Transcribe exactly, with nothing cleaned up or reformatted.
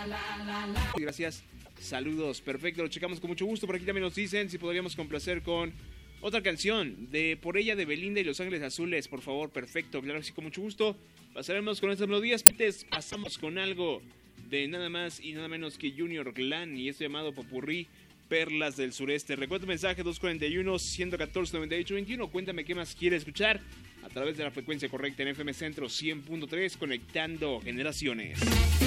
Gracias, saludos, perfecto, lo checamos con mucho gusto. Por aquí también nos dicen si podríamos complacer con otra canción de Por ella de Belinda y Los Ángeles Azules, por favor, perfecto, claro que sí, con mucho gusto. Pasaremos con estas melodías, antes pasamos con algo de nada más y nada menos que Junior Clan y esto llamado Popurrí, Perlas del Sureste. Recuerda tu mensaje dos cuatro uno, uno uno cuatro, nueve ocho dos uno, cuéntame qué más quieres escuchar a través de la frecuencia correcta en F M Centro cien punto tres, conectando generaciones.